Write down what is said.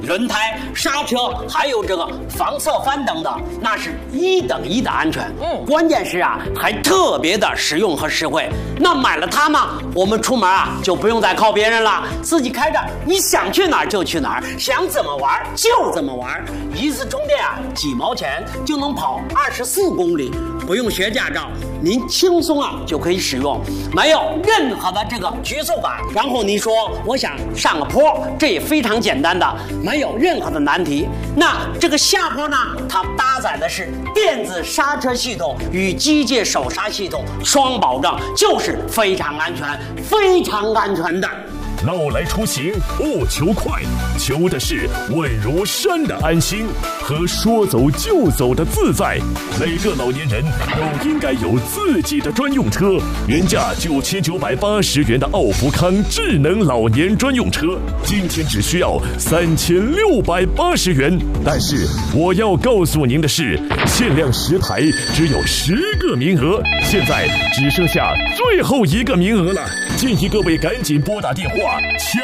轮胎、刹车，还有这个防侧翻等等，那是1等1的安全。关键是啊，还特别的实用和实惠。那买了它嘛，我们出门啊就不用再靠别人了，自己开着，你想去哪儿就去哪儿，想怎么玩就怎么玩。一次充电啊，几毛钱就能跑24公里，不用学驾照，您轻松啊就可以使用，没有任何的这个局促感。然后你说我想上个坡，这也非常简单的，没有任何的难题。那这个下坡呢，它搭载的是电子刹车系统与机械手刹系统双保证，就是非常安全、非常安全的。 闹来出行不求快，求的是稳如山的安心和说走就走的自在。每个老年人都应该有自己的专用车，原价9980元的奥福康智能老年专用车，今天只需要3680元。但是我要告诉您的是，限量10台，只有10个名额，现在只剩下最后1个名额了，建议各位赶紧拨打电话。